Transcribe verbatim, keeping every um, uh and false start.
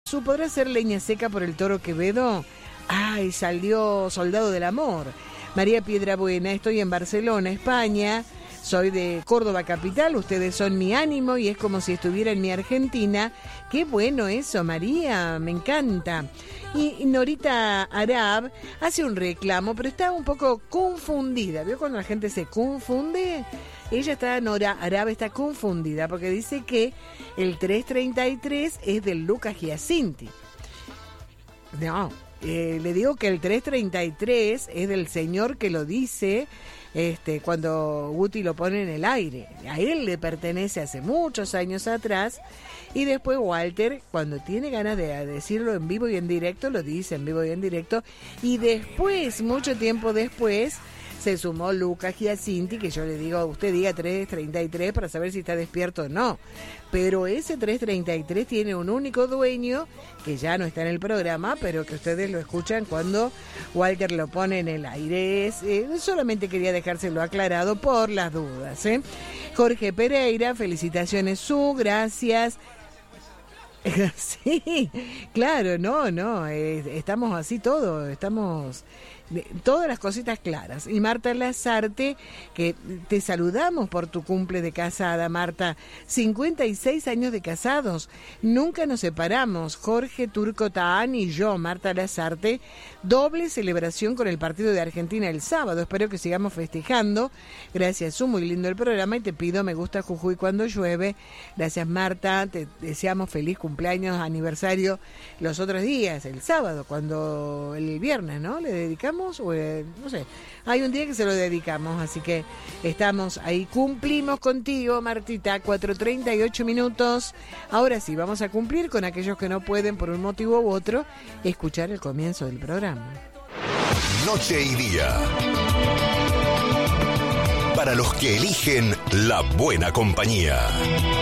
¿Podrá ser leña seca por el Toro Quevedo? Ay, salió Soldado del Amor. María Piedrabuena, estoy en Barcelona, España. Soy de Córdoba capital, ustedes son mi ánimo y es como si estuviera en mi Argentina. Qué bueno eso, María, me encanta. Y Norita Arab hace un reclamo, pero está un poco confundida. ¿Vio cuando la gente se confunde? Ella está, Nora Arab está confundida porque dice que el trescientos treinta y tres es del Lucas Giacinti. No, eh, le digo que el trescientos treinta y tres es del señor que lo dice este, cuando Guti lo pone en el aire. A él le pertenece hace muchos años atrás. Y después Walter, cuando tiene ganas de decirlo en vivo y en directo, lo dice en vivo y en directo. Y después, mucho tiempo después, se sumó Lucas Giacinti, que yo le digo, usted diga trescientos treinta y tres para saber si está despierto o no. Pero ese trescientos treinta y tres tiene un único dueño, que ya no está en el programa, pero que ustedes lo escuchan cuando Walter lo pone en el aire. Es, eh, solamente quería dejárselo aclarado por las dudas, ¿eh? Jorge Pereira, felicitaciones, Su, gracias. Sí, claro, no, no, eh, estamos así todos, estamos de, todas las cositas claras. Y Marta Lazarte, que te saludamos por tu cumple de casada, Marta, cincuenta y seis años de casados, nunca nos separamos, Jorge Turco Taán y yo, Marta Lazarte, doble celebración con el partido de Argentina el sábado, espero que sigamos festejando, gracias, Su, muy lindo el programa y te pido me gusta Jujuy cuando llueve, gracias Marta, te deseamos feliz cumpleaños. cumpleaños, aniversario los otros días, el sábado, cuando el viernes, ¿no? ¿Le dedicamos? O, eh, no sé, hay un día que se lo dedicamos, así que estamos ahí, cumplimos contigo, Martita, cuatro treinta y ocho minutos. Ahora sí, vamos a cumplir con aquellos que no pueden, por un motivo u otro, escuchar el comienzo del programa. Noche y día. Para los que eligen la buena compañía.